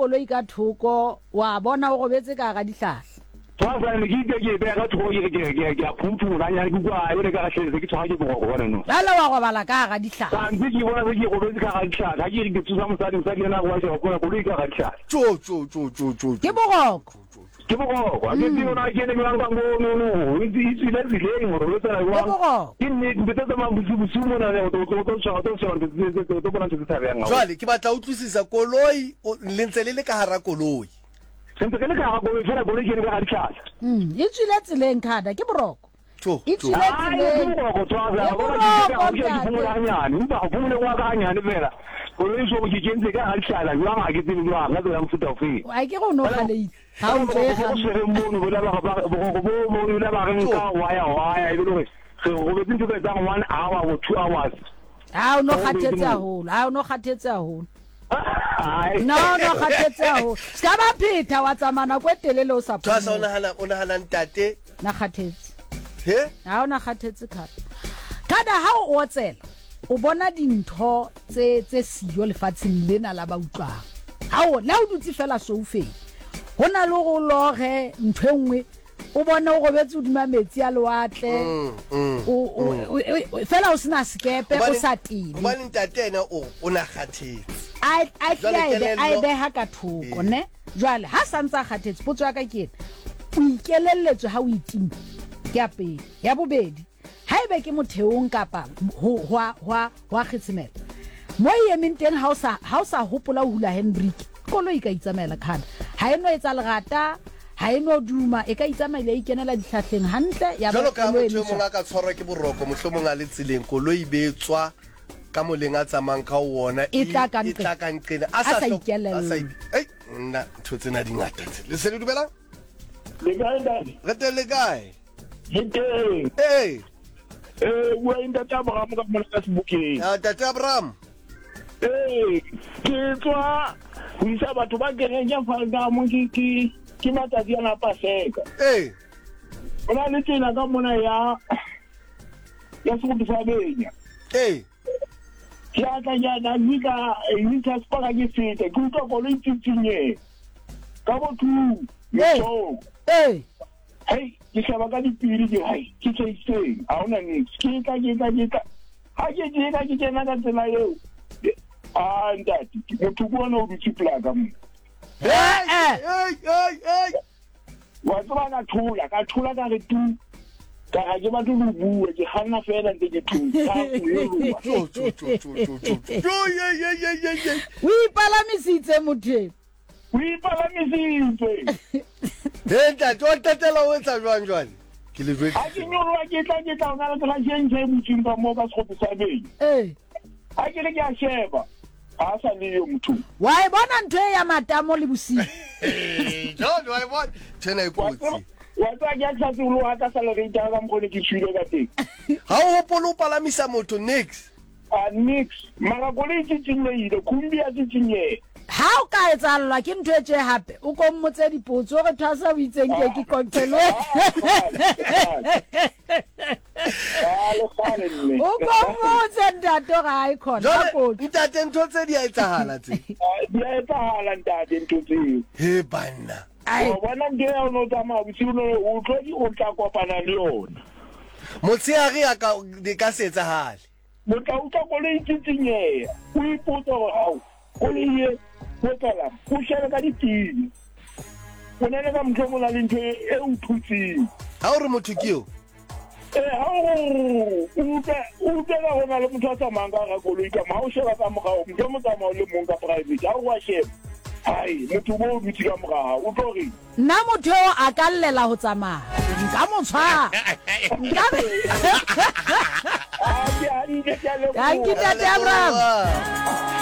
koloi ka thoko wa bona o gobetse ka ga dihlahla Tshwasa ne ke be ga thoko ke phumpula nya ke kwa ene ka hletse ke tshwage go bona no bala wa go bala ka ga dihlahla ka ntse ke bona ke go betse ka ga dihlahla ga ke tsusa mosadi na go wa go koloi ka ga dihlahla ke bogoko ke bogoko a ke dira ke ne ga no itse le zile mo ro tsela wa ke ne ke tsa ma busu mo na to bona tse tsa nga jwale ke batla utlwisisa koloi le ntse le ka hara koloi sentse ke le ka go fela koloi ke ne ga dihlahla e tswile tseleng khada ke boroko e tswile tseleng go tswa ga go phumula nyane mpa go phumule wa ka nyane fela koloi so ke kentse ka ga dihlahla jwa ga ke tsene jwa ga tsela mfuta ofe a ke go no gale ha o tse ga mo bo la ba nka waya e le go be ntse ka 1 hour or 2 hours ha o no khathetse haholo no khathetse haholo ska ba pheta wa tsamana kwa telele o sa Tshwasa ona hala ntate na khathetse he ha ona khathetse kada ha o tsela o bona dintho tse siyo lefatsheng lena la ba utlwang ha o la o dutse fela soufeng hona le go loge nthengwe o bona o gobetse udima metsi a lewatle fela o sena skepe o sa tile ba ntatena o na khathetse I beha ka thoko ne jwale ha santsa khathetse potso ya ka ke o ikelelletswe ha o itima ke a pele ya bobedi ha ebe ke motheong kapa wa khitsimela mo yemeng teng ha o sa hopola o hula handbrake koloi ka itsamela khana ha eno etsa legata ha eno duma e ka itsamela e kenela dihlahleng hantle ya jalo ka motho mo ka tshwarwa ke boroko mohlomong a le tseleng koloi be tswa ka moleng a tsamang ka wona e tla ka nqena a sa ikelella nna thotsena dingata le se le dumela le ga ndane re gae wa inda Abraham ka mo Facebook Tata Abraham ke tswa ho isa batho ba gerenya falda mo ke matsatsi ana paseka ona le tsena ka mona ya se go tsabenya ya ka na nika spaka ke fete ke utlwa go le tsinye ka bothu hey ke shaba ka dipiri ke hai ke tseitseng a ona nix ke ka ha ke tsena ka tsela eo ndati motho bona o dutse plaka mo wa tsaba ka thula ka re tu ka ga ke batho lo bua ke ganna fela ntse ke thusa o ipalamisitse motho Denta tatela o etsa jwang ke le jwe a ke nyolwa ke tla ona la jenje mutsimba mo ka skhophe sa beng a ke le ke a sheba a sa le yo motho wa e bona ntwe ya matamo le busi no I want tena ikutsi wa tsa ke tsa tsulo wa ka sala re tla mo ke tshwile ka teng ha o polo palamisa motho nix mara gole tsitsinyeile khumbi a tsitsinye ha o ka etsallwa ke ntwe tse hape o ko mmotse dipotso re thasa o itseng ke kontelo o ko mmotse ndato ga ai khona potso ntate ntho tse di a etsahala tse di a etsahala ntate ntho tse he banna o bona ngea no tama botsi o tlodi o tla kopana le yona motsiari a ka di ka se etsahale motla o tla go le tsitsinyeya o ipotsa go hao o le ye o tsala o shela ka ditini o nene ka motho mo la le ntho e o thutsing ha o re motho ke yo ha o tla gona le motho a tsamayang ka ga koloi ka ma o sheba ka mogao motho mo tsamao le mong ka private ha o wa sheba hai motho mo o dutse ka mogao o tlo re nna motho a ka llela ho tsamaya nka mo tshwara Thank you, Tata Abraham.